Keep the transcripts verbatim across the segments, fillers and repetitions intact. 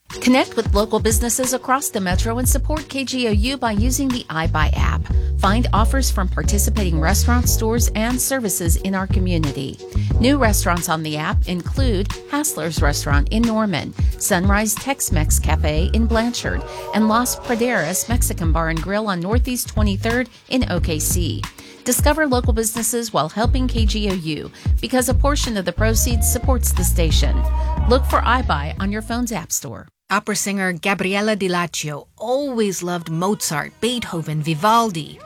Connect with local businesses across the metro and support K G O U by using the iBuy app. Find offers from participating restaurants, stores, and services in our community. New restaurants on the app include Hassler's Restaurant in Norman, Sunrise Tex-Mex Cafe in Blanchard, and Las Praderas Mexican Bar and Grill on Northeast twenty-third in O K C. Discover local businesses while helping K G O U because a portion of the proceeds supports the station. Look for iBuy on your phone's app store. Opera singer Gabriella Di Laccio always loved Mozart, Beethoven, Vivaldi.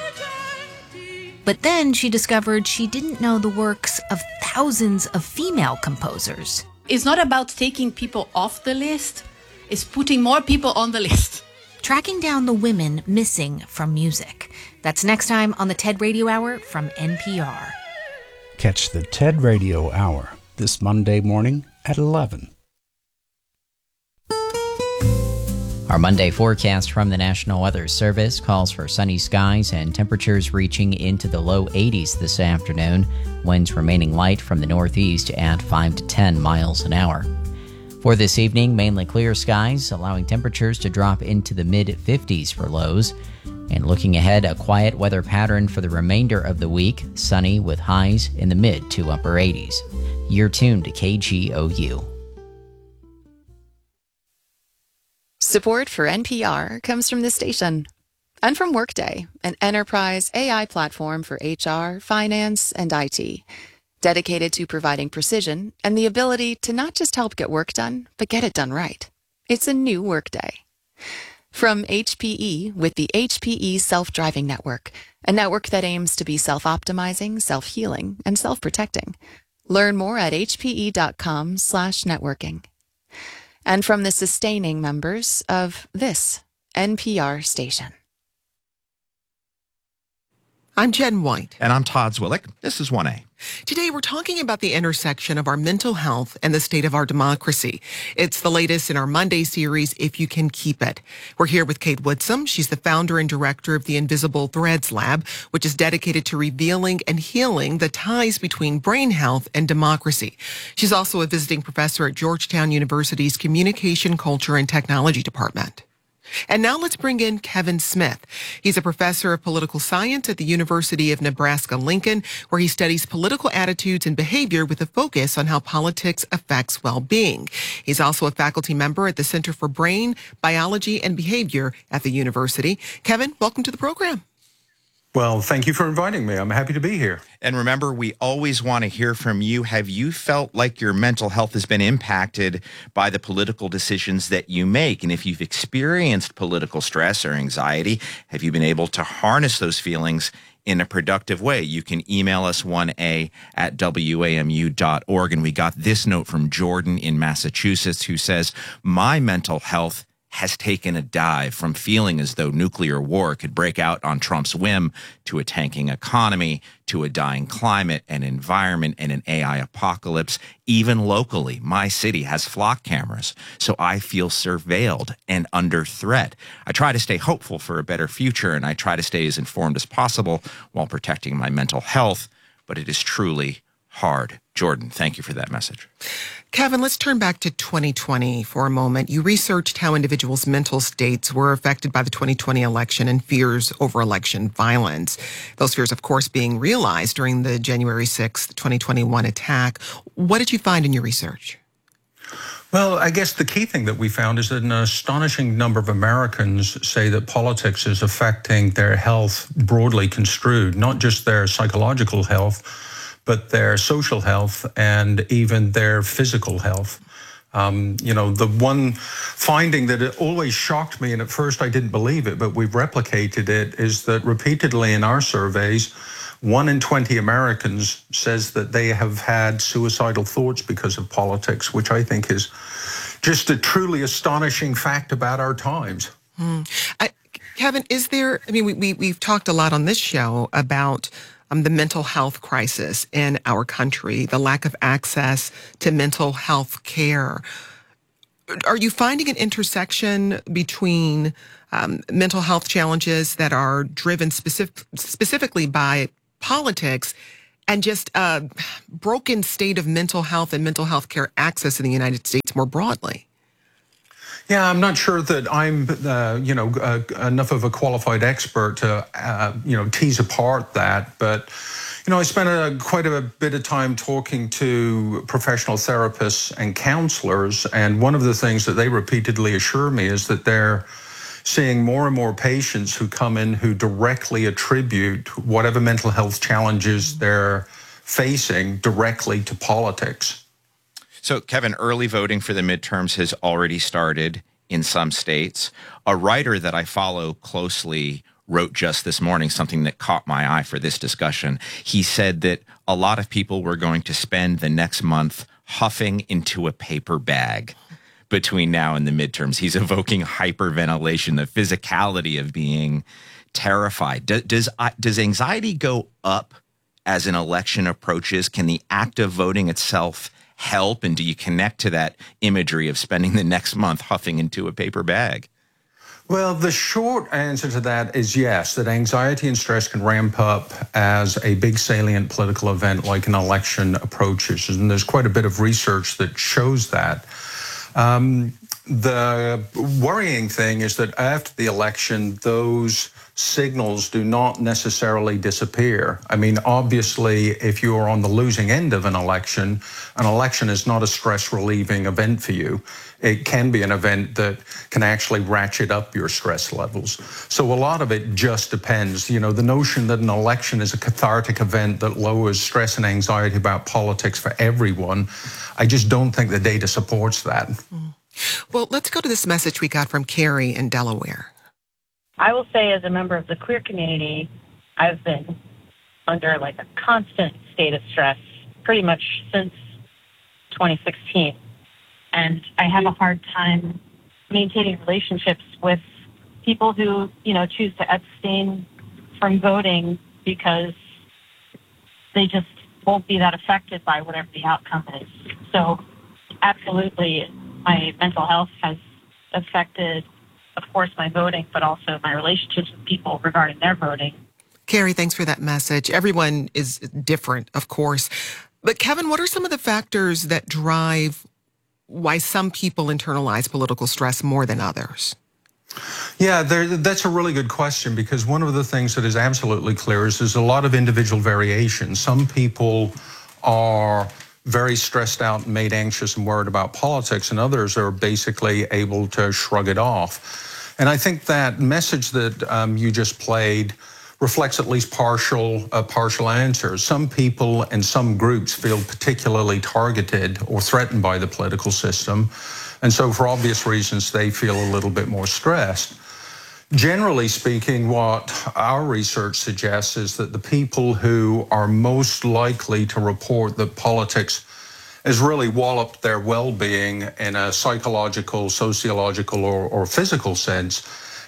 But then she discovered she didn't know the works of thousands of female composers. It's not about taking people off the list, it's putting more people on the list. Tracking down the women missing from music. That's next time on the TED Radio Hour from N P R. Catch the TED Radio Hour this Monday morning at eleven. Our Monday forecast from the National Weather Service calls for sunny skies and temperatures reaching into the low eighties this afternoon, winds remaining light from the northeast at five to ten miles an hour. For this evening, mainly clear skies, allowing temperatures to drop into the mid-fifties for lows. And looking ahead, a quiet weather pattern for the remainder of the week, sunny with highs in the mid to upper eighties. You're tuned to K G O U. Support for N P R comes from this station and from Workday, an enterprise A I platform for H R, finance, and I T, dedicated to providing precision and the ability to not just help get work done, but get it done right. It's a new Workday. From H P E with the H P E Self-Driving Network, a network that aims to be self-optimizing, self-healing, and self-protecting. Learn more at hpe.com slash networking. And from the sustaining members of this N P R station. I'm Jen White. And I'm Todd Zwillick. This is one A. Today, we're talking about the intersection of our mental health and the state of our democracy. It's the latest in our Monday series, If You Can Keep It. We're here with Kate Woodsum. She's the founder and director of the Invisible Threads Lab, which is dedicated to revealing and healing the ties between brain health and democracy. She's also a visiting professor at Georgetown University's Communication, Culture, and Technology Department. And now let's bring in Kevin Smith. He's a professor of political science at the University of Nebraska-Lincoln, where he studies political attitudes and behavior with a focus on how politics affects well-being. He's also a faculty member at the Center for Brain, Biology, and Behavior at the university. Kevin, welcome to the program. Well, thank you for inviting me. I'm happy to be here. And remember, we always want to hear from you. Have you felt like your mental health has been impacted by the political decisions that you make? And if you've experienced political stress or anxiety, have you been able to harness those feelings in a productive way? You can email us one A at W A M U dot org. And we got this note from Jordan in Massachusetts who says, my mental health has taken a dive from feeling as though nuclear war could break out on Trump's whim to a tanking economy, to a dying climate and environment and an A I apocalypse. Even locally, my city has flock cameras, so I feel surveilled and under threat. I try to stay hopeful for a better future, and I try to stay as informed as possible while protecting my mental health, but it is truly hard. Jordan, thank you for that message. Kevin, let's turn back to twenty twenty for a moment. You researched how individuals' mental states were affected by the twenty twenty election and fears over election violence. Those fears, of course, being realized during the January sixth, twenty twenty-one attack. What did you find in your research? Well, I guess the key thing that we found is that an astonishing number of Americans say that politics is affecting their health broadly construed, not just their psychological health, but their social health and even their physical health. Um, you know, the one finding that it always shocked me, and at first I didn't believe it, but we've replicated it, is that repeatedly in our surveys, one in twenty Americans says that they have had suicidal thoughts because of politics, which I think is just a truly astonishing fact about our times. Hmm. I, Kevin, is there, I mean, we, we, we've talked a lot on this show about Um, the mental health crisis in our country, the lack of access to mental health care. Are you finding an intersection between um, mental health challenges that are driven specific, specifically by politics and just a broken state of mental health and mental health care access in the United States more broadly? Yeah, I'm not sure that I'm, uh, you know, uh, enough of a qualified expert to, uh, you know, tease apart that. But, you know, I spent a, quite a bit of time talking to professional therapists and counselors, and one of the things that they repeatedly assure me is that they're seeing more and more patients who come in who directly attribute whatever mental health challenges they're facing directly to politics. So, Kevin, early voting for the midterms has already started in some states. A writer that I follow closely wrote just this morning something that caught my eye for this discussion. He said that a lot of people were going to spend the next month huffing into a paper bag between now and the midterms. He's evoking hyperventilation, the physicality of being terrified. Does, does, does anxiety go up as an election approaches? Can the act of voting itself help? And do you connect to that imagery of spending the next month huffing into a paper bag? Well, the short answer to that is yes, that anxiety and stress can ramp up as a big salient political event like an election approaches. And there's quite a bit of research that shows that. Um, the worrying thing is that after the election, those signals do not necessarily disappear. I mean, obviously, if you are on the losing end of an election, an election is not a stress-relieving event for you. It can be an event that can actually ratchet up your stress levels. So a lot of it just depends. You know, the notion that an election is a cathartic event that lowers stress and anxiety about politics for everyone, I just don't think the data supports that. Mm. Well, let's go to this message we got from Carrie in Delaware. I will say, as a member of the queer community, I've been under like a constant state of stress pretty much since twenty sixteen. And I have a hard time maintaining relationships with people who, you know, choose to abstain from voting because they just won't be that affected by whatever the outcome is. So absolutely, my mental health has affected, of course, my voting, but also my relationships with people regarding their voting. Carrie, thanks for that message. Everyone is different, of course. But Kevin, what are some of the factors that drive why some people internalize political stress more than others? Yeah, there, that's a really good question, because one of the things that is absolutely clear is there's a lot of individual variation. Some people are very stressed out and made anxious and worried about politics, and others are basically able to shrug it off. And I think that message that um, you just played reflects at least partial uh, partial answers. Some people and some groups feel particularly targeted or threatened by the political system, and so for obvious reasons they feel a little bit more stressed. Generally speaking, what our research suggests is that the people who are most likely to report that politics has really walloped their well-being in a psychological, sociological, or, or physical sense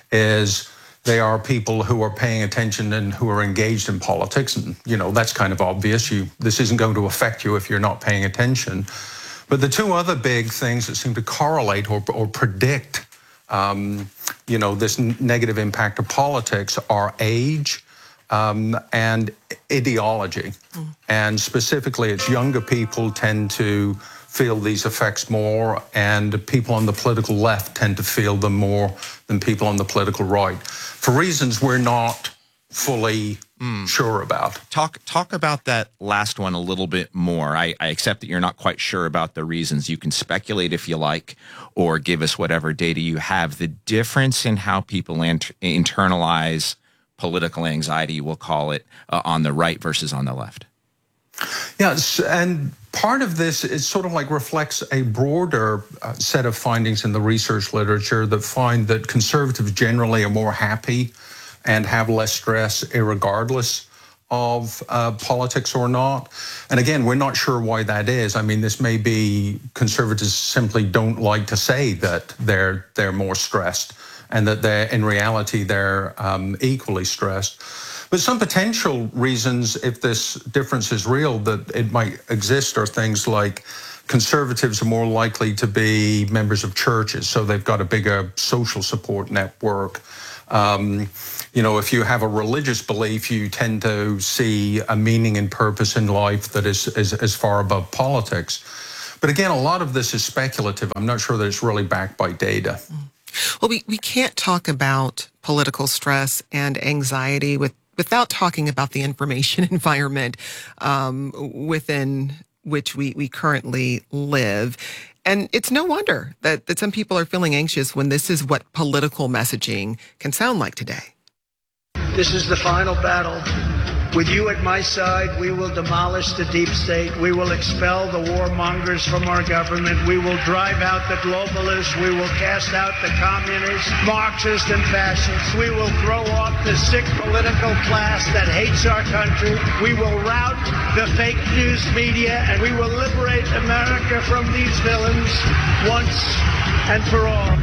is they are people who are paying attention and who are engaged in politics. And, you know, that's kind of obvious. You, this isn't going to affect you if you're not paying attention. But the two other big things that seem to correlate or, or predict, um, you know, this negative impact of politics are age um, and ideology. Mm. And specifically, it's younger people tend to feel these effects more, and people on the political left tend to feel them more than people on the political right, for reasons we're not fully mm. sure about. Talk talk about that last one a little bit more. I, I accept that you're not quite sure about the reasons. You can speculate if you like, or give us whatever data you have. The difference in how people int- internalize political anxiety, we'll call it, uh, on the right versus on the left. Yes, and part of this is sort of like reflects a broader uh, set of findings in the research literature that find that conservatives generally are more happy and have less stress irregardless of uh, politics or not. And again, we're not sure why that is. I mean, this may be conservatives simply don't like to say that they're they're more stressed, and that they're in reality they're um, equally stressed. But some potential reasons, if this difference is real, that it might exist are things like conservatives are more likely to be members of churches, so they've got a bigger social support network. Um, you know, if you have a religious belief, you tend to see a meaning and purpose in life that is, is, is far above politics. But again, a lot of this is speculative. I'm not sure that it's really backed by data. Well, we, we can't talk about political stress and anxiety with without talking about the information environment um, within which we, we currently live. And it's no wonder that, that some people are feeling anxious when this is what political messaging can sound like today. This is the final battle. With you at my side, we will demolish the deep state. We will expel the warmongers from our government. We will drive out the globalists. We will cast out the communists, Marxists, and fascists. We will throw off the sick political class that hates our country. We will rout the fake news media, and we will liberate America from these villains once and for all.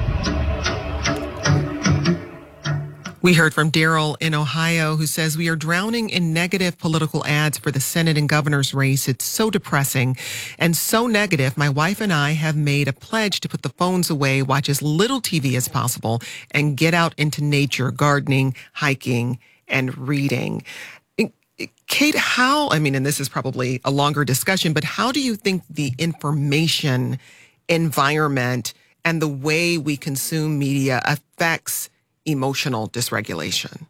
We heard from Daryl in Ohio, who says, we are drowning in negative political ads for the Senate and governor's race. It's so depressing and so negative. My wife and I have made a pledge to put the phones away, watch as little T V as possible, and get out into nature, gardening, hiking, and reading. Kate, how, I mean, and this is probably a longer discussion, but how do you think the information environment and the way we consume media affects emotional dysregulation?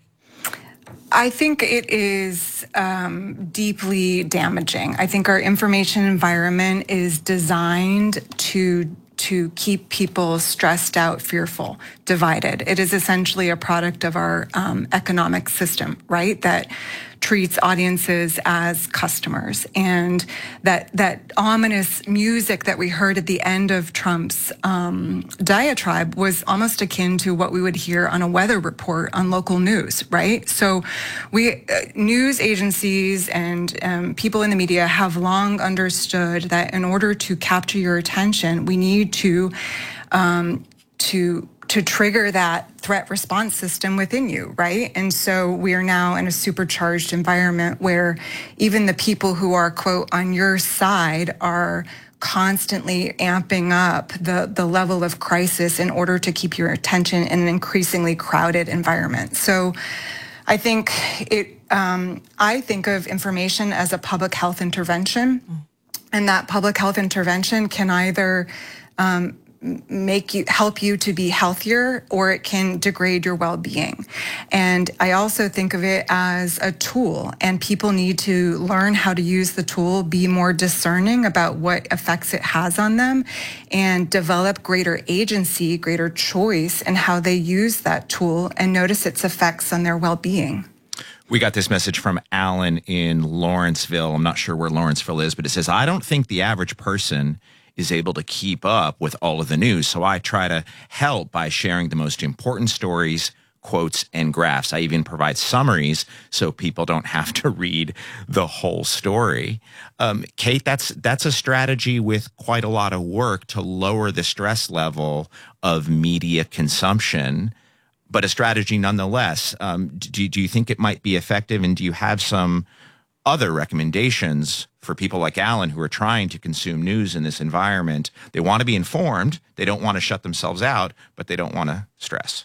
I think it is um, deeply damaging. I think our information environment is designed to to keep people stressed out, fearful, divided. It is essentially a product of our um, economic system, right? That treats audiences as customers, and that that ominous music that we heard at the end of Trump's um, diatribe was almost akin to what we would hear on a weather report on local news, right? So, we uh, news agencies and um, people in the media have long understood that in order to capture your attention, we need to um, to to trigger that threat response system within you, right? And so we are now in a supercharged environment where even the people who are, quote, on your side are constantly amping up the, the level of crisis in order to keep your attention in an increasingly crowded environment. So I think it, um, I think of information as a public health intervention, and that public health intervention can either um, make you help you to be healthier, or it can degrade your well-being. And I also think of it as a tool, and people need to learn how to use the tool, be more discerning about what effects it has on them, and develop greater agency, greater choice in how they use that tool and notice its effects on their well-being. We got this message from Alan in Lawrenceville. I'm not sure where Lawrenceville is, but it says, I don't think the average person is able to keep up with all of the news. So I try to help by sharing the most important stories, quotes, and graphs. I even provide summaries so people don't have to read the whole story. Um, Kate, that's that's a strategy with quite a lot of work to lower the stress level of media consumption, but a strategy nonetheless. Um, do, do you think it might be effective, and do you have some other recommendations for people like Alan who are trying to consume news in this environment? They want to be informed. They don't want to shut themselves out, but they don't want to stress.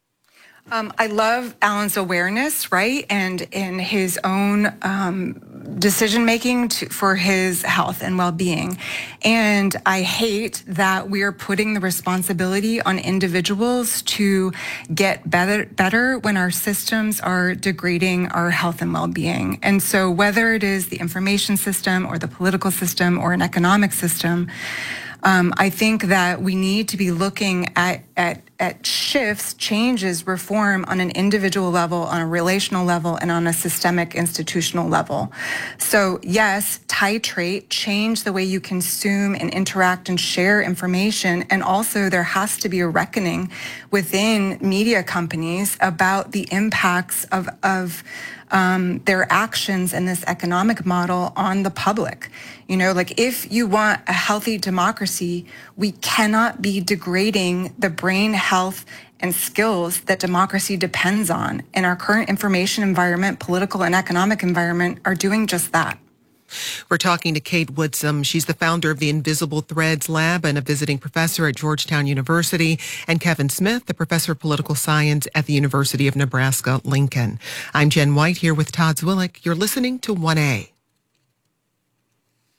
Um, I love Alan's awareness, right, and in his own um, decision-making to, for his health and well-being. And I hate that we are putting the responsibility on individuals to get better, better when our systems are degrading our health and well-being. And so whether it is the information system or the political system or an economic system, Um, I think that we need to be looking at, at at shifts, changes, reform on an individual level, on a relational level, and on a systemic institutional level. So yes, titrate, change the way you consume and interact and share information. And also there has to be a reckoning within media companies about the impacts of, of Um, their actions in this economic model on the public. You know, like if you want a healthy democracy, we cannot be degrading the brain health and skills that democracy depends on. And our current information environment, political and economic environment are doing just that. We're talking to Kate Woodsum. She's the founder of the Invisible Threads Lab and a visiting professor at Georgetown University, and Kevin Smith, the professor of political science at the University of Nebraska-Lincoln. I'm Jen White here with Todd Zwillich. You're listening to one A.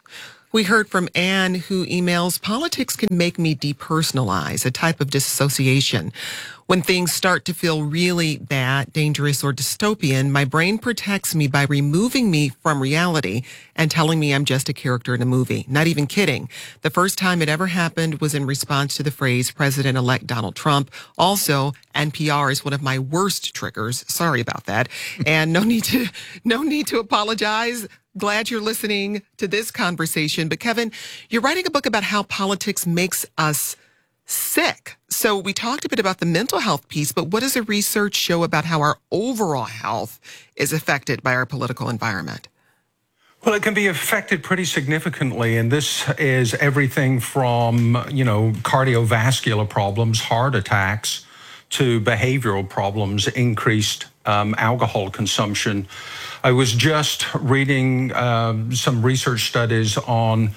We heard from Anne, who emails, politics can make me depersonalize, a type of dissociation. When things start to feel really bad, dangerous, or dystopian, my brain protects me by removing me from reality and telling me I'm just a character in a movie. Not even kidding. The first time it ever happened was in response to the phrase President-elect Donald Trump. Also, N P R is one of my worst triggers. Sorry about that. And no need to, no need to apologize. Glad you're listening to this conversation. But Kevin, you're writing a book about how politics makes us sick. So we talked a bit about the mental health piece, but what does the research show about how our overall health is affected by our political environment? Well, it can be affected pretty significantly, and this is everything from, you know, cardiovascular problems, heart attacks, to behavioral problems, increased um, alcohol consumption. I was just reading um, some research studies on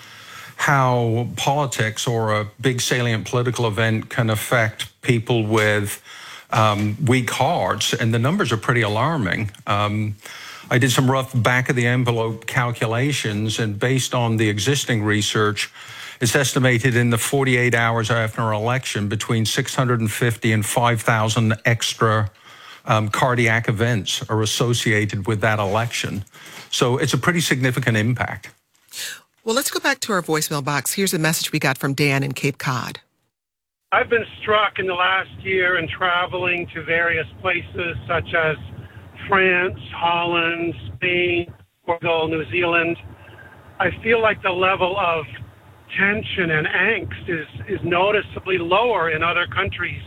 how politics or a big salient political event can affect people with um, weak hearts, and the numbers are pretty alarming. Um, I did some rough back-of-the-envelope calculations, and based on the existing research, it's estimated in the forty-eight hours after an election between six hundred fifty and five thousand extra um, cardiac events are associated with that election. So it's a pretty significant impact. Well, let's go back to our voicemail box. Here's a message we got from Dan in Cape Cod. I've been struck in the last year in traveling to various places such as France, Holland, Spain, Portugal, New Zealand. I feel like the level of tension and angst is, is noticeably lower in other countries.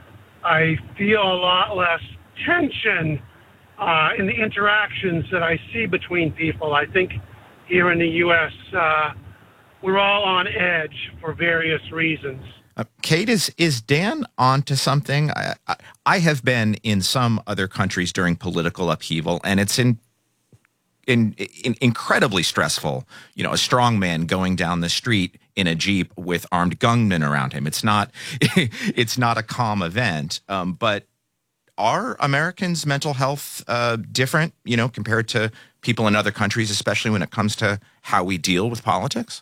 I feel a lot less tension uh, in the interactions that I see between people. I think here in the U S, uh, we're all on edge for various reasons. Uh, Kate, is is Dan onto something? I, I, I have been in some other countries during political upheaval, and it's in, in, in incredibly stressful. You know, a strong man going down the street in a Jeep with armed gunmen around him. It's not it's not a calm event. Um, but are Americans' mental health uh, different, you know, compared to people in other countries, especially when it comes to how we deal with politics?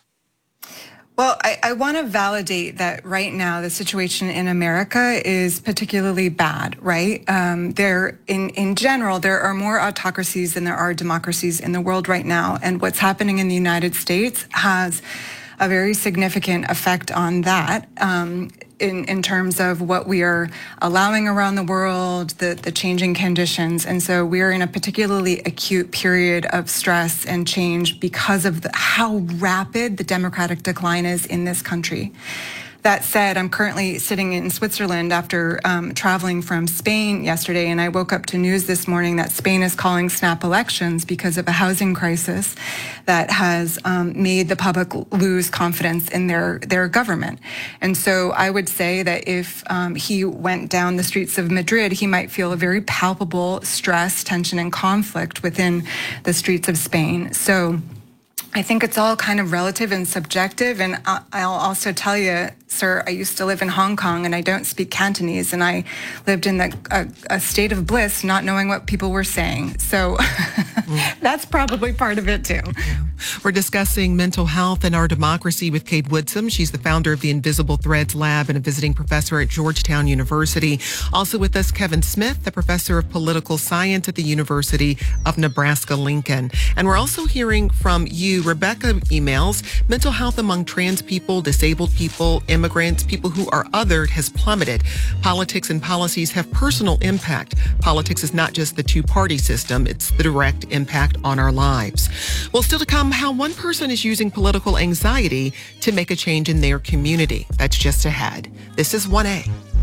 Well, I, I want to validate that right now the situation in America is particularly bad, right? Um, there, in, in general, there are more autocracies than there are democracies in the world right now. And what's happening in the United States has a very significant effect on that. Um, In, in terms of what we are allowing around the world, the, the changing conditions. And so we're in a particularly acute period of stress and change because of the, how rapid the democratic decline is in this country. That said, I'm currently sitting in Switzerland after um, traveling from Spain yesterday, and I woke up to news this morning that Spain is calling snap elections because of a housing crisis that has um, made the public lose confidence in their, their government. And so I would say that if um, he went down the streets of Madrid, he might feel a very palpable stress, tension, and conflict within the streets of Spain. So I think it's all kind of relative and subjective. And I'll also tell you, sir, I used to live in Hong Kong and I don't speak Cantonese, and I lived in the, a, a state of bliss not knowing what people were saying. So mm. that's probably part of it too. Yeah. We're discussing mental health and our democracy with Kate Woodson. She's the founder of the Invisible Threads Lab and a visiting professor at Georgetown University. Also with us, Kevin Smith, the professor of political science at the University of Nebraska-Lincoln. And we're also hearing from you. Rebecca emails, mental health among trans people, disabled people, immigrants, people who are othered has plummeted. Politics and policies have personal impact. Politics is not just the two-party system, it's the direct impact on our lives. Well, still to come, how one person is using political anxiety to make a change in their community. That's just ahead. This is one A.